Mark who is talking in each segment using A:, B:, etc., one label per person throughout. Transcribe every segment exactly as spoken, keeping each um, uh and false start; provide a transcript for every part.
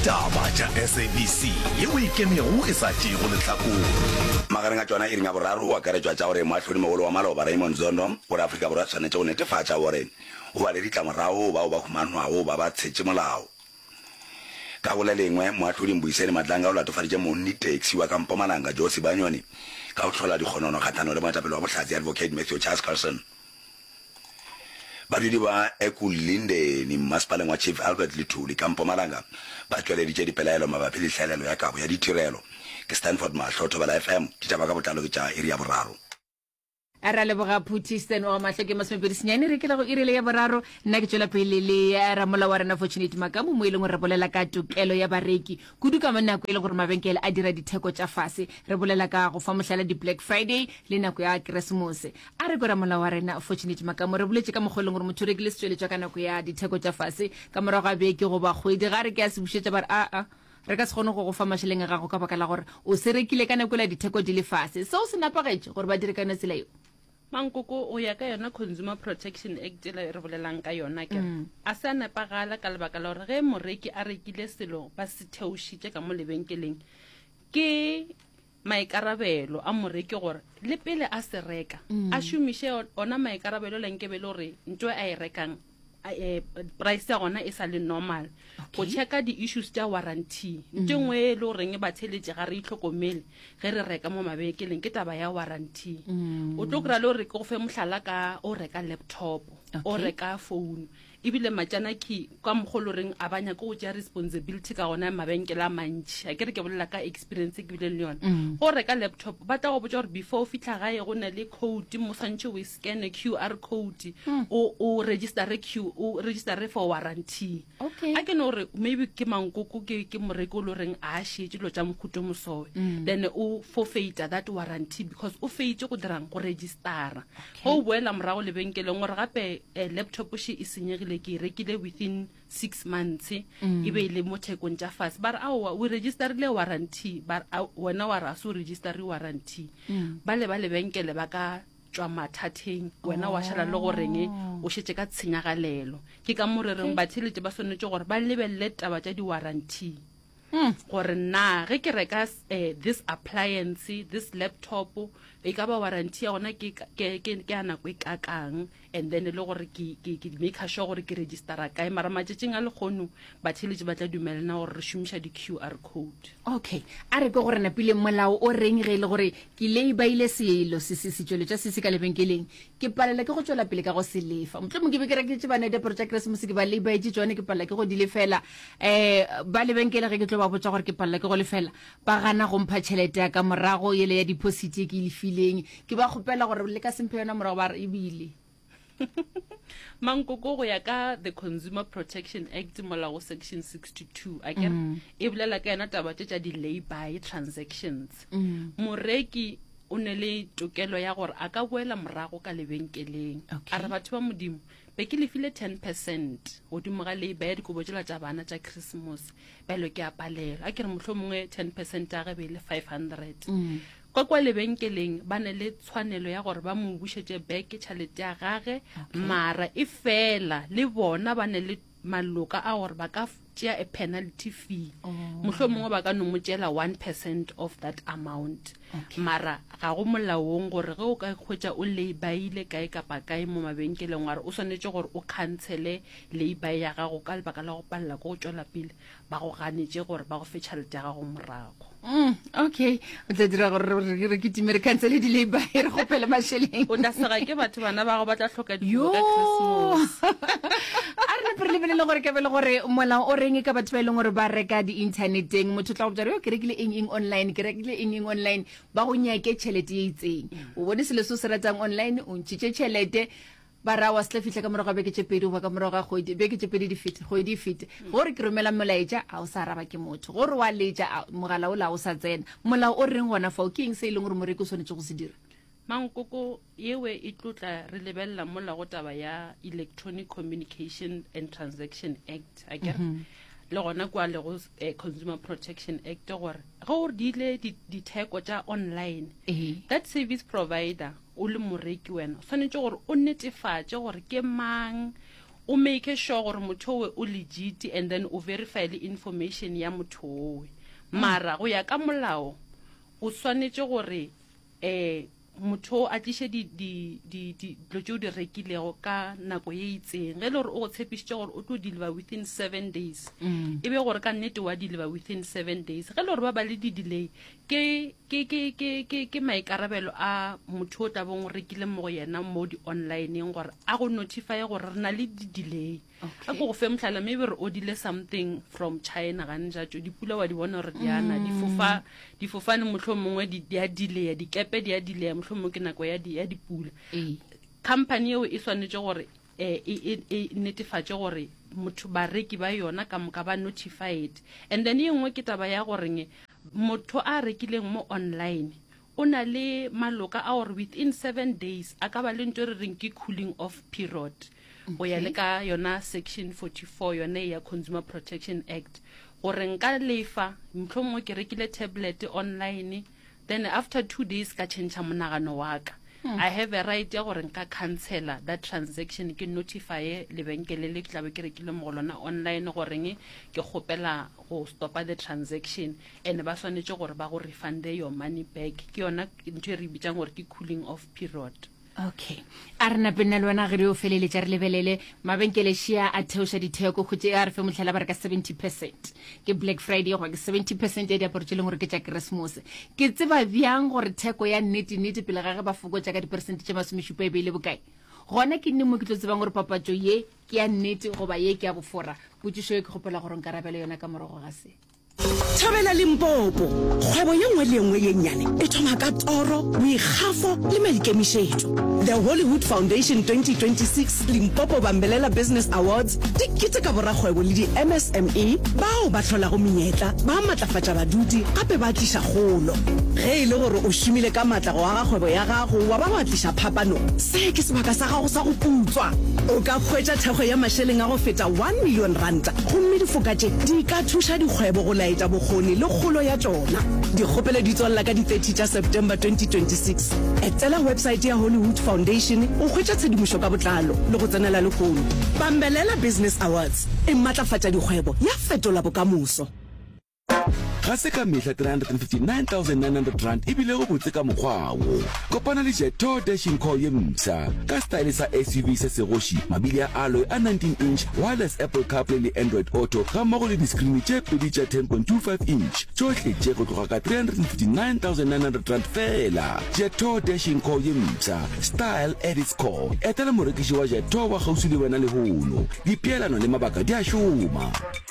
A: ditaba tša S A B C ye o ikemego e sa tšego lehlakong
B: magareng a tšona e ring a boraro wa karetšwa tša gore moahlodi wa maloba Raymond Zondo gore Afrika Borwa tshwanetse go netefatša gore o ba le ditlamorago bao ba humanwago ba ba tshetše molao ka go le lengwe moahlodi Mboiseni Matlanga o latofaditše monni taxi wa Kampomalanga Josi Banyoni ka go tlhola dikgonono kgatlhanong le moetapele wa bohlatse Advocate Matthew Charles Carlson. Badudi ba Ekulinde ni masepaleng wa Chief Albert Lithuli Kampomalanga ba tsweleditše dipelaelo mabapi le tlhaelelo ya kabo ya ditirelo ke Stanford Mahlotho ba la F M ditaba ka botlalo ke tša iri ya boraro.
C: Ara le boga Putisten o mahleke masomepedi senyane re ke la go irile ya boraro nna ke tšwela pele le ya ramola wa rena Fortunate Makamu mo ile go re bolela ka tokelo ya bareki kudu ka monako ile gore mabenkele a dira ditheko tša fase re bolela ka go fa mohlala di Black Friday le nako ya Christmas a re go ramola wa rena Fortunate Makamu re boletse ka mogoleng gore motho rekile setsweletšwa ka nako ya ditheko tša fase ka morago a beke go ba kgwedi ga re ke a se bušetša bare a a re ka se kgone go go fa mašheleng a gago ka baka la gore o se rekile ka nako la ditheko di le fase seo se napagetše gore ba dire ka yona tsela eo.
D: Mankoko o ya ka yona Consumer Protection Act le re bolelang ka yona ke a sa nepagala ka lebaka la gore ge moreki a rekile selo ba se theošitše ka mo lebenkeleng ke maikarabelo a moreki gore le pele a se reka a šomiše ona maikarabelo lenkebe le gore ntho a e rekang price ya gona e sa le normal go checka di issues tša warranty ntho ngwe le goreng ba tsheletše ga re itlhokomele ge re reka mo mabekeleng ke taba ya warranty o tlo kry-a le gore ke go fe mohlala ka o reka laptop o reka phone ebile matjana ki ka mogolo reng a banya go tšea responsibility ka gona mabenkele a mantši a ke re ke bolela ka experience ke bile le yona go reka laptop ba tla go botša gore before o fitlha gae go na le code mo swantše o scan Q R code o o register Q o register for warranty a ke no re maybe ke mankoko ke ke moreki o le reng a šetše dilo tša mokhuto mosowe then o forfeit that warranty because o feitše go dirang go registera go boela morago lebenkeleng gore gape laptop she e senyegile ke rekile within six months e be ile mo thekong tša fase ba re a o registerile warranty ba wena wa ra so register warranty ba le ba lebenkele ba ka tšwa mathateng wena wa šala le goreng o šetše ka tshenyagalelo ke ka morereng ba tsheletse ba swanetše gore ba lebelele taba tša di warranty gore na ge ke reka this appliance this laptop e ka ba warranty ya gona ke ke ke a nako e kakang and then le gore ke ke make sure gore ke registera kae mara matšetšeng a le kgono ba tsheletše ba tla dumelana gore re šomiša di Q R code.
C: Okay a re ke gore napile molao o reng ge ile gore ke le ba ile selo se se tšweletša se se ka lebenkeleng ke palela ke go tšwela pele ka go se lefa motlho ke be ke reketse bana de project Christmas ke ba le ba itse tsone ke palela ke go di lefela eh ba lebenkele ge ke tlo ba botša gore ke palela ke go lefela ba gana go mpha tšhelete ya ka morago yele ya deposit e ke lefileng ke ba kgopela gore le ka semphe yona morago ba re e bile
D: Mankoko go ya ka the Consumer Protection Act molao section sixty-two a ke e bolela ka yona taba tša di lay-by transactions moreki o ne le tokelo ya gore a ka boela morago ka lebenkeleng a re batho ba modimo be ke lefile ten percent godimo ga lay-by ya dikobo tšela tša bana tša Christmas belo ke a palela a ke re mohlho mongwe ten percent a ge be le five hundred kwa kwa lebenkeleng ba ne le tshwanelo ya gore ba mo bušetše beke tšhelete ya gage mara e fela le bona ba ne le maloka a gore ba ka tšea a penalty fee mohlho mongwe ba ka no mo tšela one percent of that amount mara ga go molaong gore ge o ka khwetša o lay-byile kae kapa kae mo mabenkeleng wa re o swanetše gore o cancele lay-by ya gago ka lebaka la go palela ko go tšwela pele ba go ganetše gore ba go fe tšhelete ya gago morago.
C: Okay o tla dira gore re ke timere cancele di lay-by re gopele mašheleng
D: o tla sega ke batho bana ba go ba tla hloka dijo ka Christmas
C: a re pre le bele gore ke bele gore molao o reng ka batho ba ile gore ba reka di interneteng motho tla go botsa re ke rekile eng eng online ke rekile eng eng online ba go nyake tšhelete e itseng o bone selo se se ratang online o ntšhitše tšhelete ba ra wa se fitla ka morago beke tše pedi ba ka morago ga kgwedi beke tše pedi di fete kgwedi di fete gore ke romela molaetša a o sa araba ke motho gore wa letša mogala o la o sa tsena molao o reng gona fa o ke eng se e leng gore moreki o swanetše go se dira.
D: Mankoko yewe e tlotla re lebella mola go taba ya Electronic Communication and Transaction Act a kere le gona kwa le go Consumer Protection Act gore ge o di ile ditheko tša online that service provider o le moreki wena o swanetše gore o netefatše gore ke mang o make sure gore motho we o legit and then o verify le information ya motho we mara go ya ka molao o swanetse gore eh motho a tliše di di di di lo tšeo di rekilego ka nako ye itseng ge le gore o go tshepišitše gore o tlo deliver within seven days e be gore ka nnete wa deliver within seven days ge le gore ba ba le di-delay ke ke ke ke ke ke maikarabelo a motho o tla bong o rekile mo go yena mo di-onlineng gore a go notify gore re na le di-delay a ko go fe motlhala maybe re odile something from China gane jatso dipula wa di bona gore di ana difofa difofane motlho mongwe di a delay dikepe di a delay motlho mongwe ke nako ya di ya dipula company eo e swanetse gore eh e netefatse gore motho ba reki ba yona ka moka ba notified and then yengwe ke taba ya gore motho a rekileng mo online o na le maloka a gore within seven days a ka ba le ntwe re reng ke cooling off period o ya le ka yona section forty-four yona ya Consumer Protection Act gore nka lefa mohlomongwe ke rekile tablet online then after two days ka change monagano wa ka I have a right ya gore nka cancela that transaction ke notify lebenkele le tlabe ke rekile mo lona online gore ke gopela go stopa the transaction and ba swanetse gore ba go refund your money back ke yona ntwe re bitsang gore ke cooling off period.
C: Okay a re napena le wena ge re o feleletša re lebelele mabenkele shia a theoša ditheko go tše a re fe motlhala ba re ka seventy percent ke Black Friday go ke seventy percent ya diaparo tše leng gore ke tša Christmas ke tseba bjang gore theko ya nnete nnete pele ga ge ba fokotša ka dipersente tše masomešupa e beile bokae gona ke nne mo ke tlo tsebang gore papatšo ye ke ya nnete goba ye ke ya bofora potšišo ye ke kgopela gore nkarabele yona ka morago ga se
E: Thobela Limpopo kgwebo ye nngwe le nngwe ye nnyane e thoma ka toro boikgafo le maikemišetšo. The Hollywood Foundation twenty twenty-six Limpopo Bambelela Business Awards di keteka borakgwebo le di-M S M E bao ba tlholago menyetla ba matlafatša badudi gape ba tliša kgolo ge e le gore o šomile ka matla go aga kgwebo ya gago wa ba wa tliša phapano se ke sebaka sa gago sa go putswa o ka hwetša thekgo ya mašeleng a go feta one million ranta gomme difokatše di ka thuša dikgwebo go laetša bokgoni le kgolo ya tšona dikgopelo di tswalela ka di thirty tša September twenty twenty-six etela website ya Hollywood Foundation o hwetša tshedimošo ka botlalo le go tsenela le kgono. Bambelela Business Awards e matlafatša dikgwebo ya fetola bokamoso.
F: ga se ka mehla three hundred fifty-nine thousand nine hundred rand e bile go botse ka mokgwawo kopana le Jeto Dashing Core ye msa ka style sa S U V se segoši mabili a alloy a nineteen inch wireless Apple CarPlay le Android Auto ga mmogo le discreen tše pedi tša ten point two five inch tšohle tše go tloga ka three hundred fifty-nine thousand nine hundred rand fela. Jeto Dashing Core ye msa style at its core etela morekiši wa Jeto wa kgauswi le wena lehono dipeelano le mabaka di a šoma.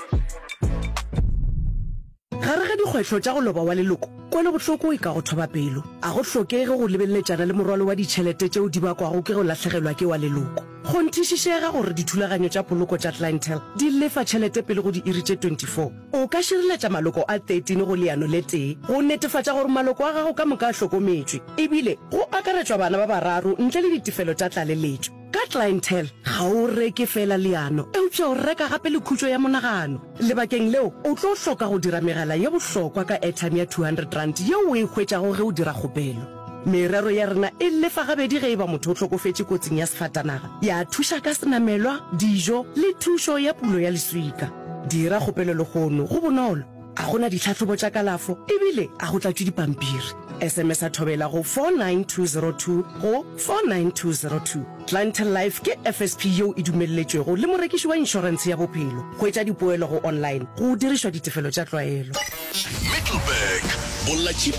E: Gare ga dikgwetlho tša go loba wa leloko kwele bohloko e ka go thoba pelo a go hlokege go lebeletšana le morwalo wa ditšhelete tšeo di bakwago ke go lahlegelwa ke wa leloko go nthišišega gore dithulaganyo tša poloko tša clientele di lefa tšhelete pele go di iri tše twenty-four o ka šireletša maloko a thirteen go leano le tee go netefatša gore maloko a gago ka moka a hlokometšwe ebile go akaretšwa bana ba bararo ntle le ditefelo tša tlaleletšo ka clientele ga o reke fela leano eupša o reka gape le khutšo ya monagano lebakeng leo o tlo hloka go dira megala ye bohlokwa ka airtime ya two hundred rand yeo o e hwetšago ge o dira kgopelo merero ya rena e lefa gabedi ge e ba motho o hlokofetše kotsing ya sefatanaga ya thuša ka senamelwa dijo le thušo ya pulo ya leswika dira kgopelo le kgono go bonolo a gona ditlhatlhobo tša kalafo ebile a go tlatšwe dipampiri S M S a thobela go four nine two zero two go four nine two zero two. Clientele Life ke F S P yeo e dumelletšwego le morekiši wa inšorense ya bophelo go etša dipoelo go online go dirišwa ditefelo tša tlwaelo.
A: Middleburg bolla